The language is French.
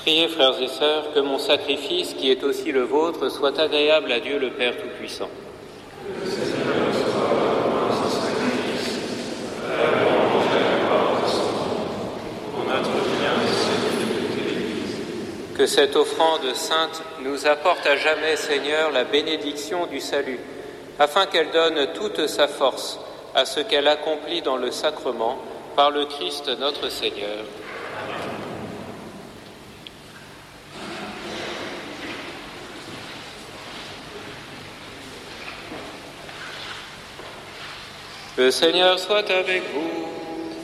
Priez, frères et sœurs, que mon sacrifice, qui est aussi le vôtre, soit agréable à Dieu le Père Tout-Puissant. Que cette offrande sainte nous apporte à jamais, Seigneur, la bénédiction du salut, afin qu'elle donne toute sa force à ce qu'elle accomplit dans le sacrement, par le Christ notre Seigneur. Le Seigneur soit avec vous.